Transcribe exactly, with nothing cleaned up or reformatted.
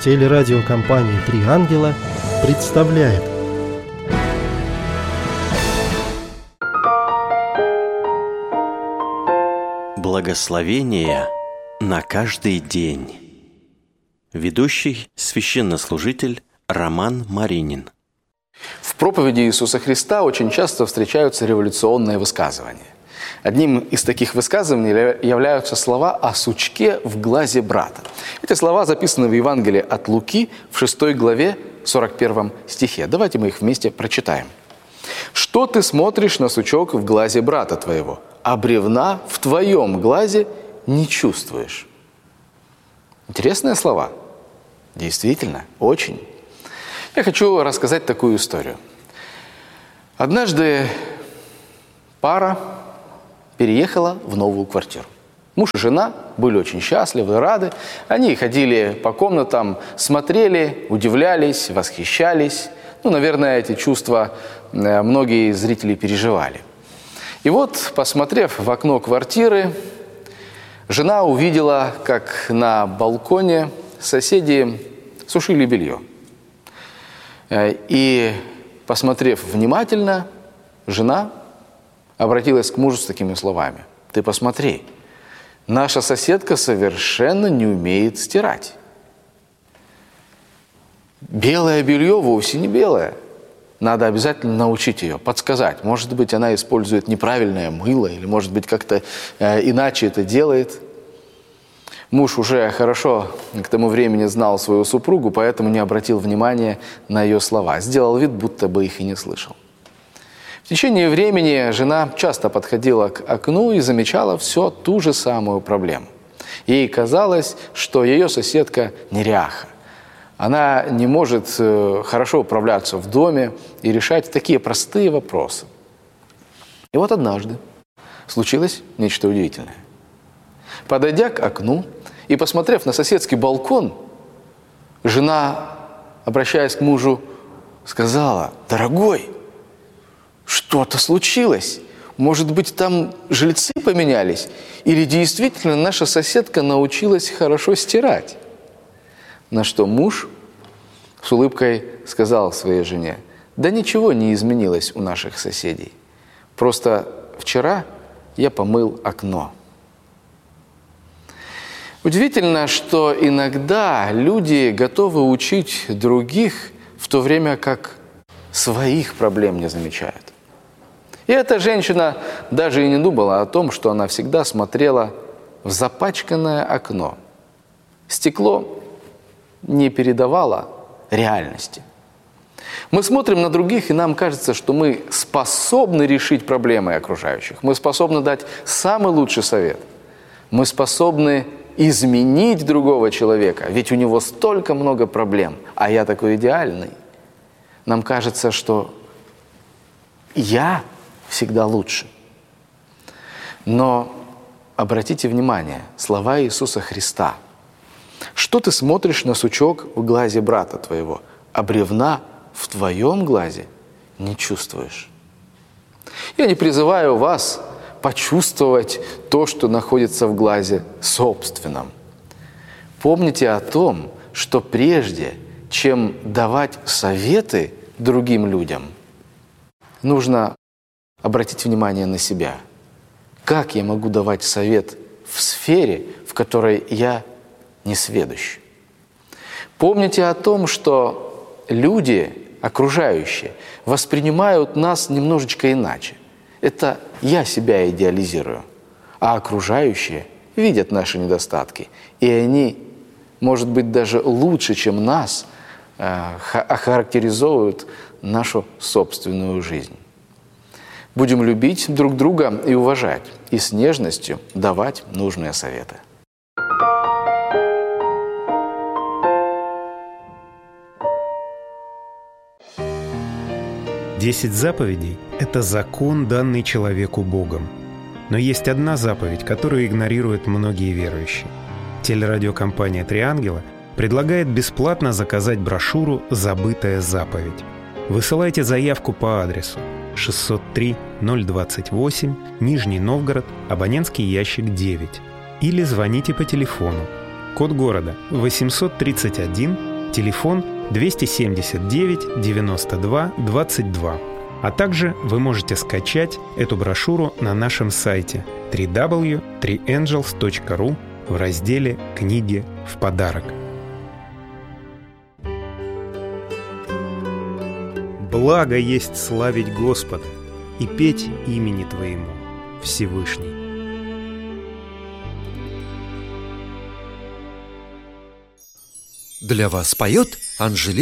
Телерадиокомпания «Три ангела» представляет. Благословение на каждый день. Ведущий священнослужитель Роман Маринин. В проповеди Иисуса Христа очень часто встречаются революционные высказывания. Одним из таких высказываний являются слова о сучке в глазе брата. Эти слова записаны в Евангелии от Луки в шестой главе сорок первом стихе. Давайте мы их вместе прочитаем. «Что ты смотришь на сучок в глазе брата твоего, а бревна в твоем глазе не чувствуешь?» Интересные слова. Действительно, очень. Я хочу рассказать такую историю. Однажды пара переехала в новую квартиру. Муж и жена были очень счастливы, рады. Они ходили по комнатам, смотрели, удивлялись, восхищались. Ну, наверное, эти чувства многие зрители переживали. И вот, посмотрев в окно квартиры, жена увидела, как на балконе соседи сушили белье. И, посмотрев внимательно, жена обратилась к мужу с такими словами. «Ты посмотри, наша соседка совершенно не умеет стирать. Белое белье вовсе не белое. Надо обязательно научить ее, подсказать. Может быть, она использует неправильное мыло, или, может быть, как-то э, иначе это делает». Муж уже хорошо к тому времени знал свою супругу, поэтому не обратил внимания на ее слова. Сделал вид, будто бы их и не слышал. В течение времени жена часто подходила к окну и замечала все ту же самую проблему. Ей казалось, что ее соседка неряха. Она не может хорошо управляться в доме и решать такие простые вопросы. И вот однажды случилось нечто удивительное. Подойдя к окну и посмотрев на соседский балкон, жена, обращаясь к мужу, сказала: «Дорогой, что-то случилось. Может быть, там жильцы поменялись? Или действительно наша соседка научилась хорошо стирать?» На что муж с улыбкой сказал своей жене: «Да ничего не изменилось у наших соседей. Просто вчера я помыл окно». Удивительно, что иногда люди готовы учить других, в то время как своих проблем не замечают. И эта женщина даже и не думала о том, что она всегда смотрела в запачканное окно. Стекло не передавало реальности. Мы смотрим на других, и нам кажется, что мы способны решить проблемы окружающих. Мы способны дать самый лучший совет. Мы способны изменить другого человека, ведь у него столько много проблем, а я такой идеальный. Нам кажется, что я всегда лучше. Но обратите внимание, слова Иисуса Христа. «Что ты смотришь на сучок в глазе брата твоего, а бревна в твоем глазе не чувствуешь?» Я не призываю вас почувствовать то, что находится в глазе собственном. Помните о том, что прежде, чем давать советы другим людям, нужно обратить внимание на себя. Как я могу давать совет в сфере, в которой я несведущ? Помните о том, что люди, окружающие, воспринимают нас немножечко иначе. Это я себя идеализирую, а окружающие видят наши недостатки, и они, может быть, даже лучше, чем нас, охарактеризуют нашу собственную жизнь. Будем любить друг друга и уважать, и с нежностью давать нужные советы. Десять заповедей – это закон, данный человеку Богом. Но есть одна заповедь, которую игнорируют многие верующие. Телерадиокомпания «Три ангела» предлагает бесплатно заказать брошюру «Забытая заповедь». Высылайте заявку по адресу шестьсот три ноль двадцать восемь, Нижний Новгород, абонентский ящик девять. Или звоните по телефону. Код города восемьсот тридцать один Телефон двести семьдесят девять девяносто два двадцать два. А также вы можете скачать эту брошюру на нашем сайте дабл ю дабл ю дабл ю точка три энджелс точка ру в разделе «Книги в подарок». Благо есть славить Господа и петь имени Твоему, Всевышний. Для вас поет Анжелика